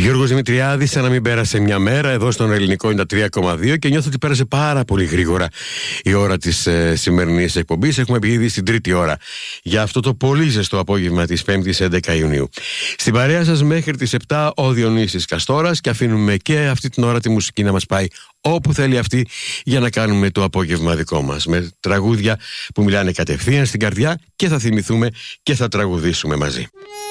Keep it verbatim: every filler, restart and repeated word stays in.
Γιώργος Δημητριάδης, σαν να μην πέρασε μια μέρα εδώ στον Ελληνικό είναι τα τρία κόμμα δύο και νιώθω ότι πέρασε πάρα πολύ γρήγορα η ώρα της ε, σημερινής εκπομπής. Έχουμε πει ήδη στην τρίτη ώρα για αυτό το πολύ ζεστό απόγευμα της πέμπτης έντεκα Ιουνίου. Στην παρέα σας μέχρι τις επτά ο Διονύσης Καστόρας και αφήνουμε και αυτή την ώρα τη μουσική να μας πάει όπου θέλει αυτή για να κάνουμε το απόγευμα δικό μας. Με τραγούδια που μιλάνε κατευθείαν στην καρδιά και θα θυμηθούμε και θα τραγουδήσουμε μαζί.